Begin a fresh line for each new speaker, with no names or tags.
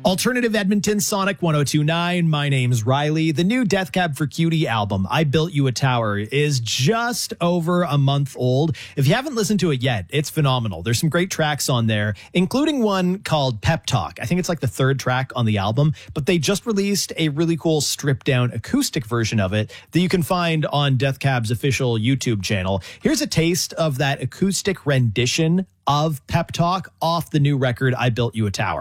Alternative Edmonton, Sonic 1029. My name's Riley. The new Death Cab for Cutie album, I Built You a Tower, is just over a month old. If you haven't listened to it yet, it's phenomenal. There's some great tracks on there, including one called Pep Talk. I think it's like the third track on the album, but they just released a really cool stripped down acoustic version of it that you can find on Death Cab's official YouTube channel. Here's a taste of that acoustic rendition of Pep Talk off the new record, I Built You a Tower.